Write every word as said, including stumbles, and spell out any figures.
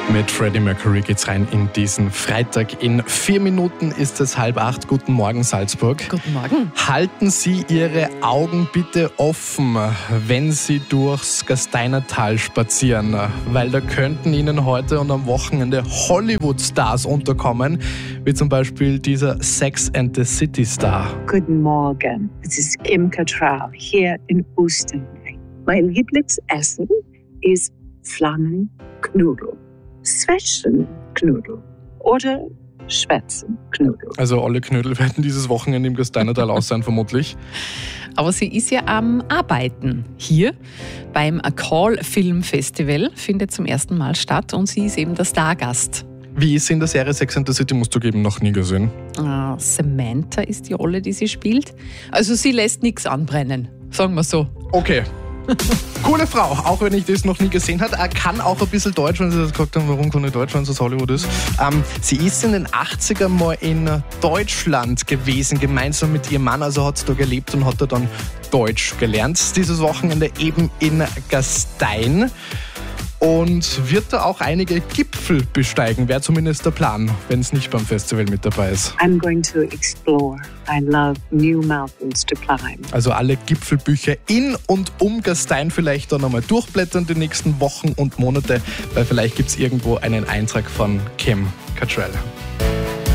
Mit Freddie Mercury geht's rein in diesen Freitag. In vier Minuten ist es halb acht. Guten Morgen, Salzburg. Guten Morgen. Halten Sie Ihre Augen bitte offen, wenn Sie durchs Gasteinertal spazieren, weil da könnten Ihnen heute und am Wochenende Hollywood-Stars unterkommen, wie zum Beispiel dieser Sex and the City-Star. Guten Morgen, this is Kim Cattrall hier in Ostende. Mein Lieblingsessen ist Flammenknödel, Zwischenknödel oder Spätzlenknödel. Also alle Knödel werden dieses Wochenende im Gasteinertal aus sein, vermutlich. Aber sie ist ja am Arbeiten. Hier beim A Call Film Festival findet zum ersten Mal statt und sie ist eben der Stargast. Wie ist sie in der Serie Sex and the City, musst du geben, noch nie gesehen. Uh, Samantha ist die Rolle, die sie spielt. Also sie lässt nichts anbrennen, sagen wir so. Okay. Coole Frau, auch wenn ich das noch nie gesehen habe. Er kann auch ein bisschen Deutsch, wenn Sie das gesagt haben, warum kann ich Deutsch, wenn es aus Hollywood ist. Ähm, sie ist in den achtzigern mal in Deutschland gewesen, gemeinsam mit ihrem Mann. Also hat sie da gelebt und hat da dann Deutsch gelernt. Dieses Wochenende eben in Gastein. Und wird da auch einige Gipfel besteigen, wäre zumindest der Plan, wenn es nicht beim Festival mit dabei ist. I'm going to explore. I love new mountains to climb. Also alle Gipfelbücher in und um Gastein vielleicht dann einmal durchblättern die nächsten Wochen und Monate, weil vielleicht gibt es irgendwo einen Eintrag von Kim Cattrall.